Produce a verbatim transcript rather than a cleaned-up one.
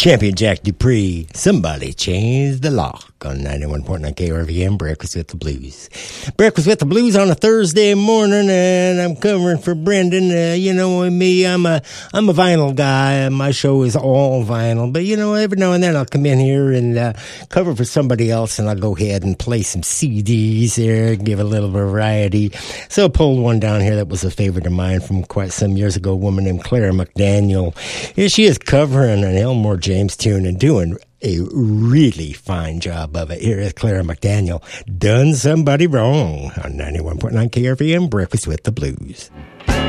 Champion Jack Dupree, Somebody Changed the Lock on ninety-one point nine K R V M, Breakfast with the Blues. Breakfast with the Blues on a Thursday morning, and I'm covering for Brendan. Uh, you know me, I'm a I'm a vinyl guy, and my show is all vinyl. But, you know, every now and then I'll come in here and uh, cover for somebody else, and I'll go ahead and play some C Ds there, give a little variety. So I pulled one down here that was a favorite of mine from quite some years ago, a woman named Clara McDaniel. Here she is covering an Elmore James tune and doing a really fine job of it. Here is Clara McDaniel, Done Somebody Wrong on ninety-one point nine K R V M, Breakfast with the Blues.